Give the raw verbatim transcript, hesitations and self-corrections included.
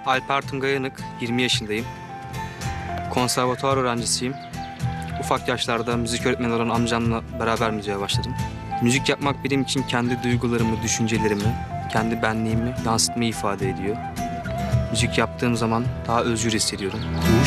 Alper Tungay Yanık, yirmi yaşındayım. Konservatuvar öğrencisiyim. Ufak yaşlarda müzik öğretmeni olan amcamla beraber müziğe başladım. Müzik yapmak benim için kendi duygularımı, düşüncelerimi, kendi benliğimi yansıtmayı ifade ediyor. Müzik yaptığım zaman daha özgür hissediyorum.